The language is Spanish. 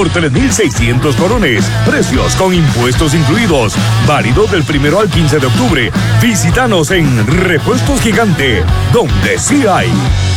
por 3,600 colones. Precios con impuestos incluidos. Válido del 1 al 15 de octubre. Visítanos en Repuestos Gigante, donde sí hay.